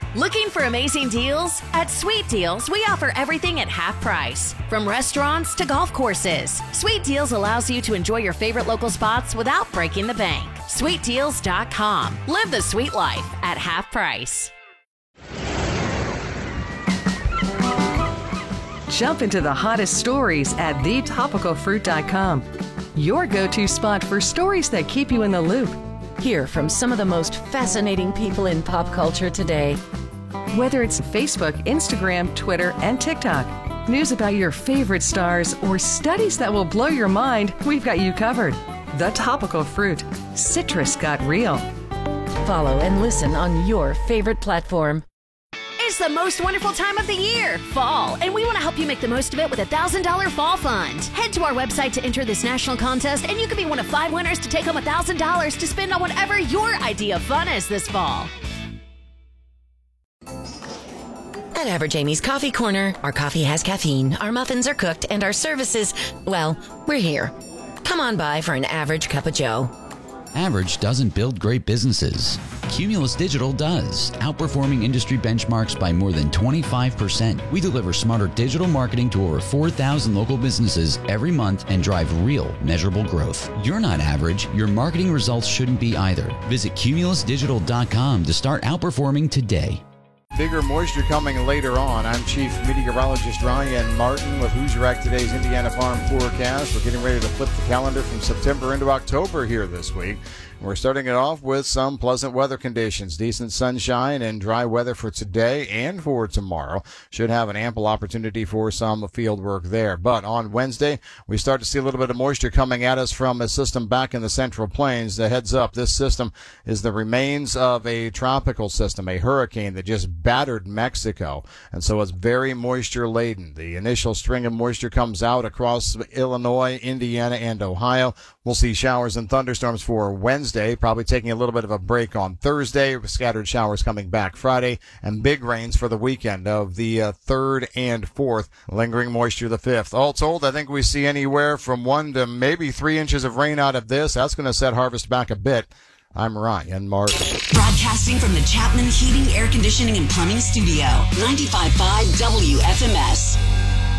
Looking for amazing deals? At Sweet Deals, we offer everything at half price. From restaurants to golf courses, Sweet Deals allows you to enjoy your favorite local spots without breaking the bank. SweetDeals.com. Live the sweet life at half price. Jump into the hottest stories at thetopicalfruit.com. Your go-to spot for stories that keep you in the loop. Hear from some of the most fascinating people in pop culture today. Whether it's Facebook, Instagram, Twitter, and TikTok, news about your favorite stars, or studies that will blow your mind, we've got you covered. The Topical Fruit. Citrus got real. Follow and listen on your favorite platform. It's the most wonderful time of the year, fall, and we want to help you make the most of it with a $1,000 fall fund. Head to our website to enter this national contest, and you could be one of 5 winners to take home $1,000 to spend on whatever your idea of fun is this fall. At Average Amy's Coffee Corner, our coffee has caffeine, our muffins are cooked, and our services, well, we're here. Come on by for an average cup of joe. Average doesn't build great businesses. Cumulus Digital does, outperforming industry benchmarks by more than 25%. We deliver smarter digital marketing to over 4,000 local businesses every month and drive real, measurable growth. You're not average. Your marketing results shouldn't be either. Visit cumulusdigital.com to start outperforming today. Bigger moisture coming later on. I'm Chief Meteorologist Ryan Martin with Hoosier Act Today's Indiana Farm Forecast. We're getting ready to flip the calendar from September into October here this week. We're starting it off with some pleasant weather conditions. Decent sunshine and dry weather for today and for tomorrow. Should have an ample opportunity for some field work there. But on Wednesday, we start to see a little bit of moisture coming at us from a system back in the Central Plains. The heads up, this system is the remains of a tropical system, a hurricane that just battered Mexico. And so it's very moisture laden. The initial string of moisture comes out across Illinois, Indiana, and Ohio. We'll see showers and thunderstorms for Wednesday, probably taking a little bit of a break on Thursday, scattered showers coming back Friday, and big rains for the weekend of the 3rd and 4th, lingering moisture the 5th. All told, I think we see anywhere from 1 to maybe 3 inches of rain out of this. That's going to set harvest back a bit. I'm Ryan Martin. Broadcasting from the Chapman Heating, Air Conditioning, and Plumbing Studio, 95.5 WFMS.